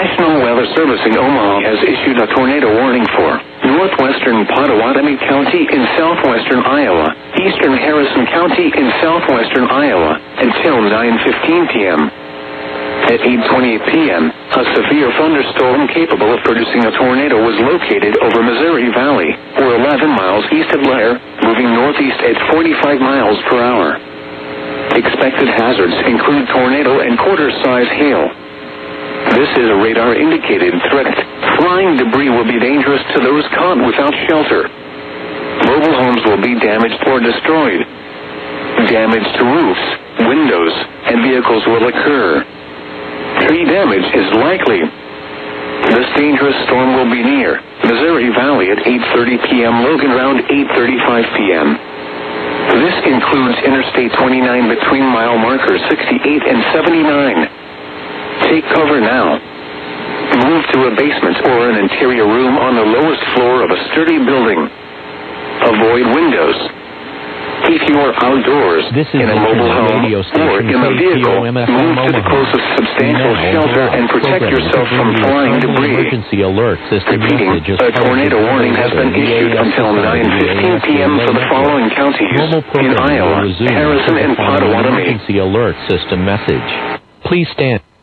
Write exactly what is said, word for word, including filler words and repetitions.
National Weather Service in Omaha has issued a tornado warning for northwestern Pottawatomie County in southwestern Iowa, eastern Harrison County in southwestern Iowa, until nine fifteen p.m. At eight twenty-eight p.m., a severe thunderstorm capable of producing a tornado was located over Missouri Valley, or eleven miles east of Blair, moving northeast at forty-five miles per hour. Expected hazards include tornado and quarter-size hail. This is a radar-indicated threat. Flying debris will be dangerous to those caught without shelter. Mobile homes will be damaged or destroyed. Damage to roofs, windows, and vehicles will occur. Tree damage is likely. This dangerous storm will be near Missouri Valley at eight thirty p.m. Logan around eight thirty-five p.m. This includes Interstate twenty-nine between mile markers sixty-eight and seventy-nine. Take cover now. Move to a basement or an interior room on the lowest floor of a sturdy building. Avoid windows. If you are outdoors, in a mobile home, or in a vehicle, move to the closest substantial shelter and protect yourself from flying debris. Emergency alert system Repeating, a tornado warning has been issued until nine fifteen p.m. for the following counties in Iowa, Harrison, and Pottawatomie. Emergency alert system message. Please stand.